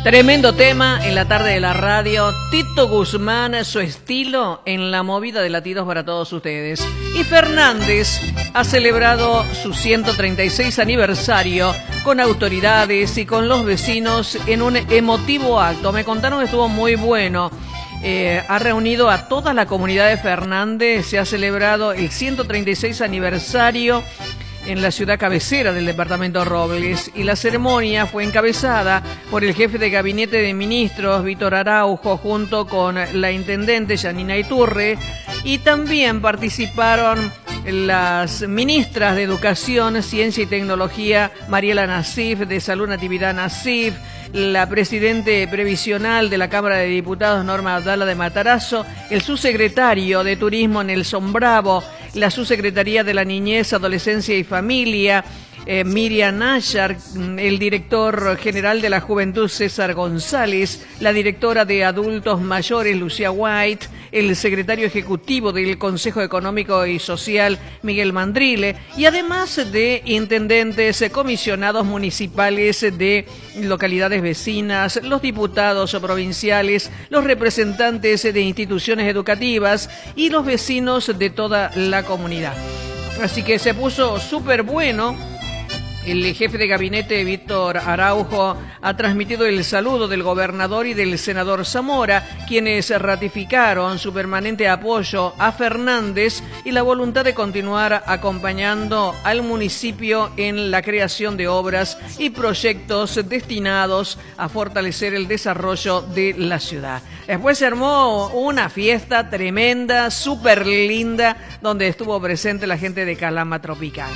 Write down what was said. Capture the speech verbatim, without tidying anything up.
Tremendo tema en la tarde de la radio. Tito Guzmán, su estilo en la movida de latidos para todos ustedes. Y Fernández ha celebrado su ciento treinta y seis aniversario con autoridades y con los vecinos en un emotivo acto. Me contaron que estuvo muy bueno. Eh, ha reunido a toda la comunidad de Fernández. Se ha celebrado el ciento treinta y seis aniversario en la ciudad cabecera del departamento Robles, y la ceremonia fue encabezada por el jefe de gabinete de ministros, Víctor Araujo, junto con la intendente Yanina Iturre, y también participaron las ministras de Educación, Ciencia y Tecnología, Mariela Nasif, de Salud Natividad Nasif, la presidente previsional de la Cámara de Diputados, Norma Abdala de Matarazzo, el subsecretario de Turismo, Nelson Bravo, la subsecretaría de la Niñez, Adolescencia y Familia, eh, Miriam Nayar, el director general de la Juventud, César González, la directora de Adultos Mayores, Lucía White, el secretario ejecutivo del Consejo Económico y Social, Miguel Mandrile, y además de intendentes, comisionados municipales de localidades vecinas, los diputados provinciales, los representantes de instituciones educativas y los vecinos de toda la comunidad. Así que se puso súper bueno. El jefe de gabinete, Víctor Araujo, ha transmitido el saludo del gobernador y del senador Zamora, quienes ratificaron su permanente apoyo a Fernández y la voluntad de continuar acompañando al municipio en la creación de obras y proyectos destinados a fortalecer el desarrollo de la ciudad. Después se armó una fiesta tremenda, súper linda, donde estuvo presente la gente de Calama Tropical.